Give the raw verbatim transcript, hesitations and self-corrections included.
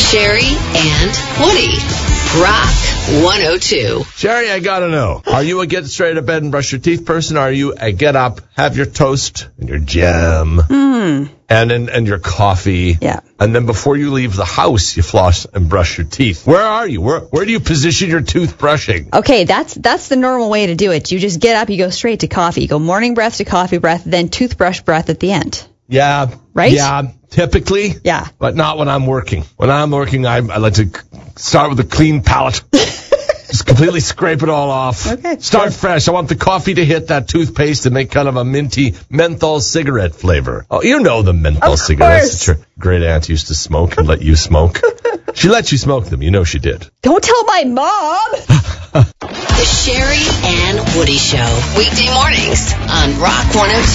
Sherry and Woody. Rock one oh two. Sherry, I gotta know. Are you a get straight out of bed and brush your teeth person? Or are you a get up, have your toast and your jam Mm. and, and and your coffee? Yeah. And then before you leave the house, you floss and brush your teeth. Where are you? Where where do you position your toothbrushing? Okay, that's that's the normal way to do it. You just get up, you go straight to coffee. You go morning breath to coffee breath, then toothbrush breath at the end. Yeah. Right? Yeah, typically. Yeah. But not when I'm working. When I'm working, I, I like to start with a clean palate. Just completely scrape it all off. Okay. Start fresh. I want the coffee to hit that toothpaste and make kind of a minty menthol cigarette flavor. Oh, you know the menthol Of cigarettes course. that your great aunt used to smoke and let you smoke. She let you smoke them. You know she did. Don't tell my mom! The Sherry and Woody Show. Weekday mornings on Rock one oh two.